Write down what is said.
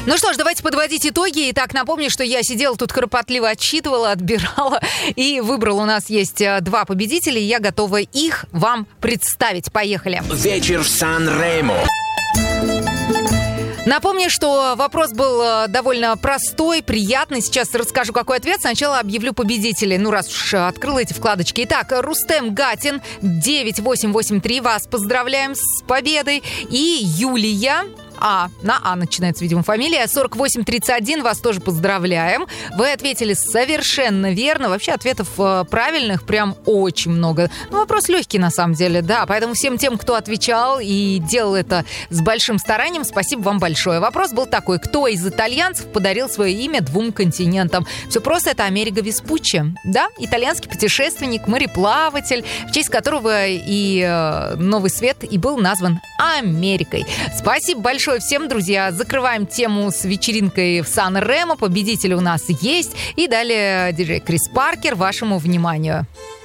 Ну что ж, давайте подводить итоги. Итак, напомню, что я сидела тут кропотливо отсчитывала, отбирала и выбрала. У нас есть 2 победителя, и я готова их вам представить. Поехали. Вечер в Сан-Ремо. Напомню, что вопрос был довольно простой, приятный. Сейчас расскажу, какой ответ. Сначала объявлю победителей. Ну, раз уж открыла эти вкладочки. Итак, Рустем Гатин, 9883. Вас поздравляем с победой. И Юлия... на А начинается, видимо, фамилия. 4831, вас тоже поздравляем. Вы ответили совершенно верно. Вообще ответов правильных прям очень много. Ну, вопрос легкий на самом деле, да. Поэтому всем тем, кто отвечал и делал это с большим старанием, спасибо вам большое. Вопрос был такой: кто из итальянцев подарил свое имя 2 континентам? Все просто, это Америго Веспуччи. Да, итальянский путешественник, мореплаватель, в честь которого и Новый Свет и был назван Америкой. Спасибо большое всем, друзья. Закрываем тему с вечеринкой в Сан-Ремо. Победитель у нас есть. И далее диджей Крис Паркер вашему вниманию.